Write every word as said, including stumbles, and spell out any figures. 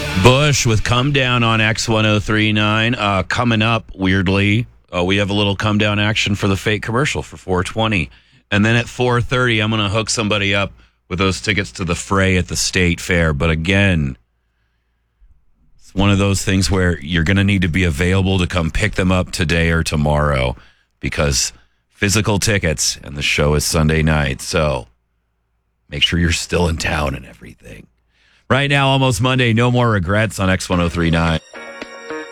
Bush with Come Down on X ten thirty-nine. Uh, coming up, weirdly, uh, we have a little come down action for the fake commercial for four twenty. And then at four thirty, I'm going to hook somebody up with those tickets to the fray at the state fair. But again, it's one of those things where you're going to need to be available to come pick them up today or tomorrow because physical tickets and the show is Sunday night. So make sure you're still in town and everything. Right now, almost Monday, no more regrets on X ten thirty-nine.